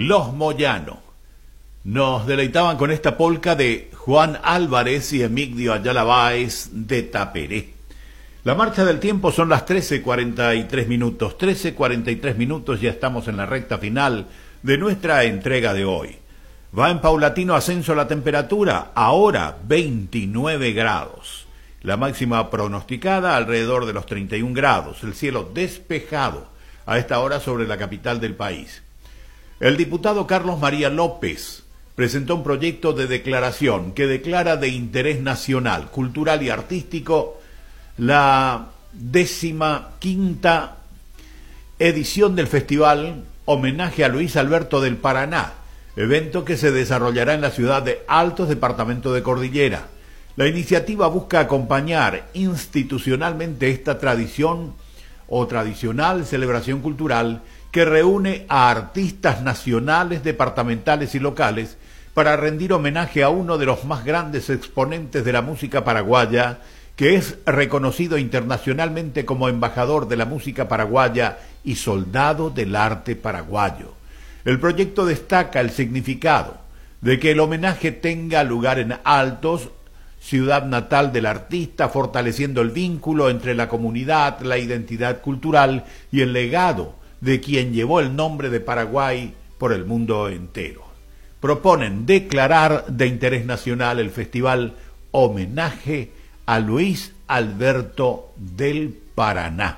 Los Moyano. Nos deleitaban con esta polca de Juan Álvarez y Emigdio Ayala Báez de Taperé. La marcha del tiempo son las 13:43 minutos. 13:43 minutos, ya estamos en la recta final de nuestra entrega de hoy. Va en paulatino ascenso la temperatura, ahora 29 grados. La máxima pronosticada alrededor de los 31 grados. El cielo despejado a esta hora sobre la capital del país. El diputado Carlos María López presentó un proyecto de declaración que declara de interés nacional, cultural y artístico la 15ª edición del festival Homenaje a Luis Alberto del Paraná, evento que se desarrollará en la ciudad de Altos, departamento de Cordillera. La iniciativa busca acompañar institucionalmente esta tradición o tradicional celebración cultural que reúne a artistas nacionales, departamentales y locales para rendir homenaje a uno de los más grandes exponentes de la música paraguaya, que es reconocido internacionalmente como embajador de la música paraguaya y soldado del arte paraguayo. El proyecto destaca el significado de que el homenaje tenga lugar en Altos, ciudad natal del artista, fortaleciendo el vínculo entre la comunidad, la identidad cultural y el legado de quien llevó el nombre de Paraguay por el mundo entero. Proponen declarar de interés nacional el festival Homenaje a Luis Alberto del Paraná.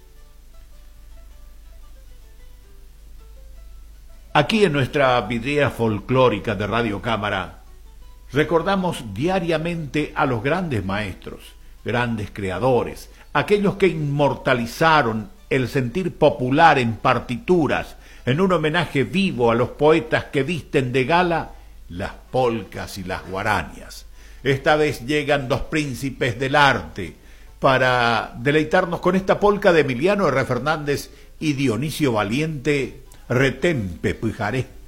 Aquí en nuestra vidriera folclórica de Radio Cámara recordamos diariamente a los grandes maestros, grandes creadores, aquellos que inmortalizaron el sentir popular en partituras, en un homenaje vivo a los poetas que visten de gala las polcas y las guarañas. Esta vez llegan los príncipes del arte para deleitarnos con esta polca de Emiliano R. Fernández y Dionisio Valiente, Retempe Pujaré.